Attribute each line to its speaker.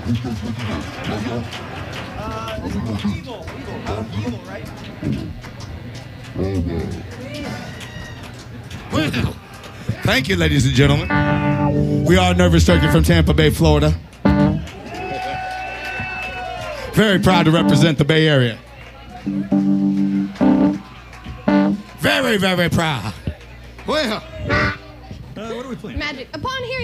Speaker 1: Eagle, right?
Speaker 2: Well, thank you, ladies and gentlemen. We are Nervous Turkey from Tampa Bay, Florida. Very proud to represent the Bay Area. Very, very proud. Well,
Speaker 1: What are we playing?
Speaker 3: Magic. Upon hearing